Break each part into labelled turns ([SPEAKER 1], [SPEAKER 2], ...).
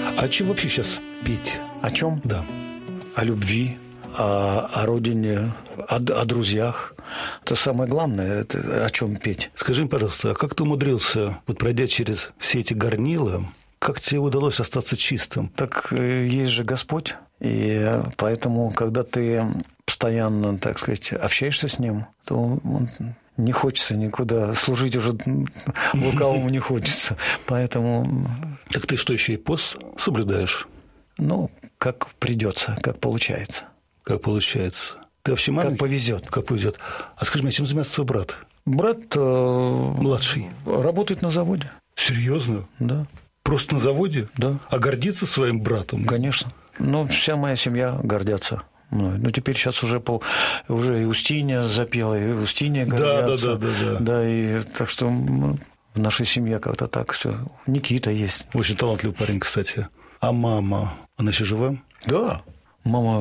[SPEAKER 1] А о чем вообще сейчас петь?
[SPEAKER 2] О чем?
[SPEAKER 1] Да.
[SPEAKER 2] О любви, о родине, о друзьях. Это самое главное, это о чем петь.
[SPEAKER 1] Скажи мне, пожалуйста, а как ты умудрился, вот пройдя через все эти горнила, как тебе удалось остаться чистым?
[SPEAKER 2] Так есть же Господь, и поэтому, когда ты постоянно, так сказать, общаешься с Ним, то он не хочется никуда служить уже лукавому не хочется. Поэтому...
[SPEAKER 1] Так ты что, еще и пост соблюдаешь?
[SPEAKER 2] Ну, как придется, как получается.
[SPEAKER 1] Как получается. Ты вообще маленький?
[SPEAKER 2] Как повезет.
[SPEAKER 1] Как повезет. А скажи мне, чем занимается твой брат?
[SPEAKER 2] Брат...
[SPEAKER 1] Младший.
[SPEAKER 2] Работает на заводе.
[SPEAKER 1] Серьезно?
[SPEAKER 2] Да.
[SPEAKER 1] Просто на заводе?
[SPEAKER 2] Да.
[SPEAKER 1] А гордится своим братом?
[SPEAKER 2] Конечно. Ну, вся моя семья гордятся мной. Ну, теперь сейчас уже и Устинья запела, и Устинья гордятся.
[SPEAKER 1] Да.
[SPEAKER 2] Да, и так что в нашей семье как-то так все. Никита есть.
[SPEAKER 1] Очень талантливый парень, кстати. А мама, она еще жива?
[SPEAKER 2] Да. Мама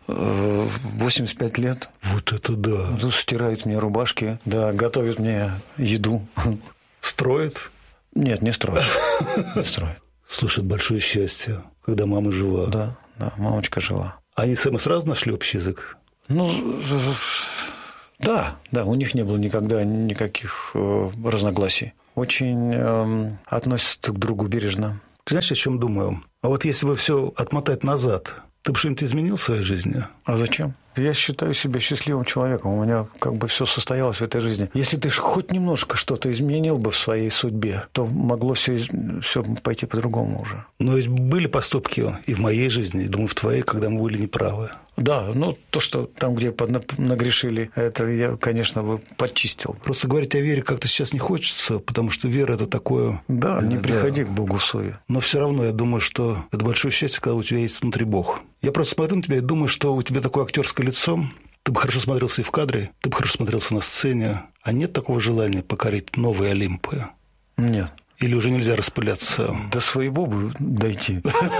[SPEAKER 2] 85 лет.
[SPEAKER 1] Вот это да.
[SPEAKER 2] Тут стирает мне рубашки, да, готовит мне еду.
[SPEAKER 1] Строит?
[SPEAKER 2] Нет, не строит. Не строит.
[SPEAKER 1] Слушай, большое счастье, когда мама жива.
[SPEAKER 2] Да, мамочка жива.
[SPEAKER 1] Они сами сразу нашли общий язык?
[SPEAKER 2] Ну, да, у них не было никогда никаких разногласий. Очень относятся друг к другу бережно.
[SPEAKER 1] Ты знаешь, о чем думаю? А вот если бы все отмотать назад, ты бы что-нибудь изменил в своей жизни?
[SPEAKER 2] А зачем? Я считаю себя счастливым человеком. У меня как бы все состоялось в этой жизни. Если ты хоть немножко что-то изменил бы в своей судьбе, то могло все пойти по-другому уже.
[SPEAKER 1] Но ведь были поступки и в моей жизни, и, думаю, в твоей, когда мы были неправы.
[SPEAKER 2] Да, ну то, что там, где нагрешили, это я, конечно, бы подчистил.
[SPEAKER 1] Просто говорить о вере как-то сейчас не хочется, потому что вера – это такое…
[SPEAKER 2] Да, не приходи к Богу в суе.
[SPEAKER 1] Но все равно я думаю, что это большое счастье, когда у тебя есть внутри Бог. Я просто смотрю на тебя и думаю, что у тебя такое актерское лицо, ты бы хорошо смотрелся и в кадре, ты бы хорошо смотрелся на сцене. А нет такого желания покорить новые Олимпы?
[SPEAKER 2] Нет.
[SPEAKER 1] Или уже нельзя распыляться?
[SPEAKER 2] До своего бы дойти.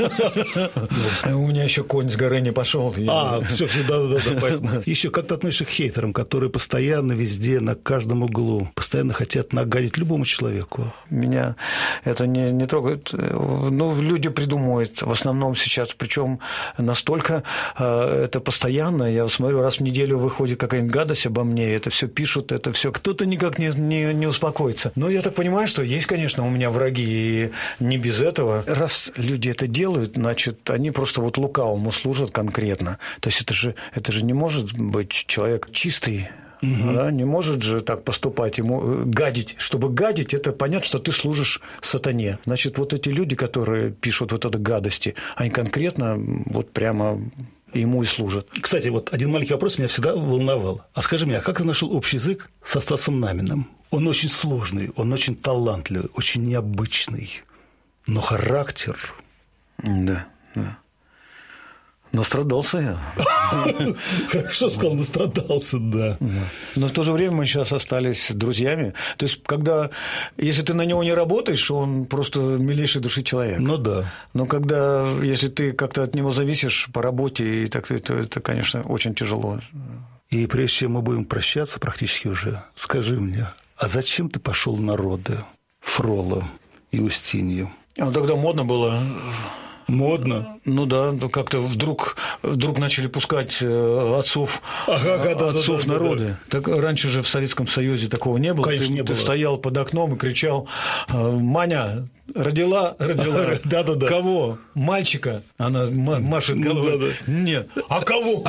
[SPEAKER 2] У меня еще конь с горы не пошел.
[SPEAKER 1] Все, да. Еще как ты относишься к хейтерам, которые постоянно везде, на каждом углу, постоянно хотят нагадить любому человеку?
[SPEAKER 2] Меня это не трогает. Ну, люди придумывают в основном сейчас, причем настолько это постоянно. Я смотрю, раз в неделю выходит какая-нибудь гадость обо мне, это все пишут, это все. Кто-то никак не успокоится. Но я так понимаю, что есть, конечно, у меня враги, и не без этого. Раз люди это делают, значит, они просто вот лукавому служат конкретно. То есть это же не может быть человек чистый. Да, не может же так поступать, ему гадить. Чтобы гадить, это понятно, что ты служишь сатане. Значит, вот эти люди, которые пишут вот это гадости, они конкретно вот прямо ему и служат.
[SPEAKER 1] Кстати, вот один маленький вопрос меня всегда волновал. А скажи мне, а как ты нашел общий язык со Стасом Наминым? Он очень сложный, он очень талантливый, очень необычный, но характер…
[SPEAKER 2] Да. Настрадался я.
[SPEAKER 1] Хорошо сказал, настрадался, да.
[SPEAKER 2] Но в то же время мы сейчас остались друзьями. То есть, если ты на него не работаешь, он просто милейшей души человек.
[SPEAKER 1] Ну да.
[SPEAKER 2] Но если ты как-то от него зависишь по работе, то это, конечно, очень тяжело.
[SPEAKER 1] И прежде чем мы будем прощаться практически уже, скажи мне, а зачем ты пошел на роды Фрола и Устинью?
[SPEAKER 2] Тогда модно было.
[SPEAKER 1] Модно?
[SPEAKER 2] Ну да, как-то вдруг начали пускать отцов народы. Так раньше же в Советском Союзе такого не было.
[SPEAKER 1] Конечно, не было.
[SPEAKER 2] Ты стоял под окном и кричал: «Маня, родила».
[SPEAKER 1] Да.
[SPEAKER 2] Кого? Мальчика? Она машет головой. Нет. А кого?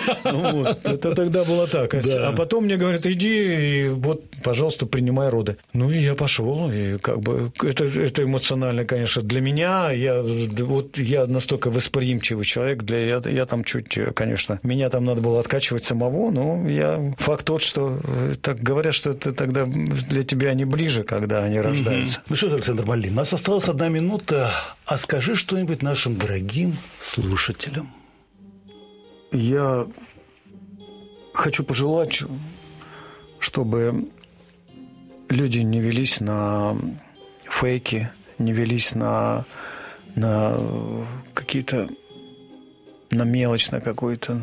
[SPEAKER 2] Это тогда было так. А потом мне говорят: иди и вот, пожалуйста, принимай роды. Ну и я пошел. И как бы это эмоционально, конечно, для меня. Я настолько восприимчивый человек, я там чуть, конечно, меня там надо было откачивать самого, но факт тот, что так говорят, что это тогда для тебя они ближе, когда они рождаются.
[SPEAKER 1] Ну что, Александр Малин, у нас осталась 1 минута, а скажи что-нибудь нашим дорогим слушателям.
[SPEAKER 2] Я хочу пожелать, чтобы люди не велись на фейки, не велись на какие-то, на мелочь, на какую-то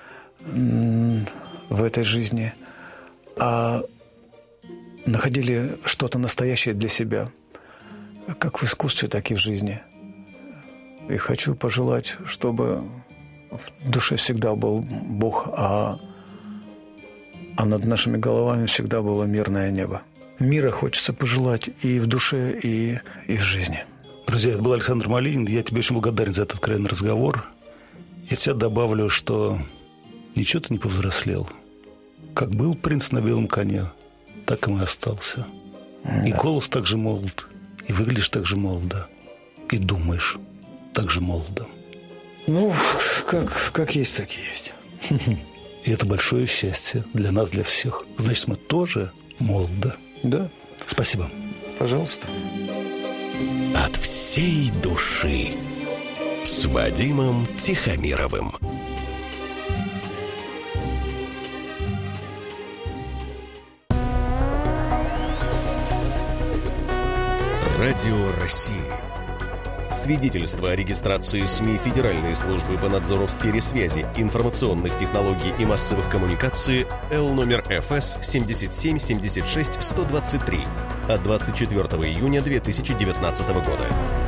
[SPEAKER 2] в этой жизни, а находили что-то настоящее для себя, как в искусстве, так и в жизни. И хочу пожелать, чтобы в душе всегда был Бог, а над нашими головами всегда было мирное небо. Мира хочется пожелать и в душе, и в жизни.
[SPEAKER 1] Друзья, это был Александр Малинин. Я тебе очень благодарен за этот откровенный разговор. Я тебя добавлю, что ничего ты не повзрослел. Как был принц на белом коне, так и остался. Да. И голос так же молод, и выглядишь так же молодо, и думаешь так же молодо.
[SPEAKER 2] Ну, как есть, так и есть.
[SPEAKER 1] И это большое счастье для нас, для всех. Значит, мы тоже молоды.
[SPEAKER 2] Да.
[SPEAKER 1] Спасибо.
[SPEAKER 2] Пожалуйста.
[SPEAKER 3] От всей души с Вадимом Тихомировым. Радио России. Свидетельство о регистрации СМИ Федеральной службы по надзору в сфере связи, информационных технологий и массовых коммуникаций Л номер ФС 7776-123 от 24 июня 2019 года.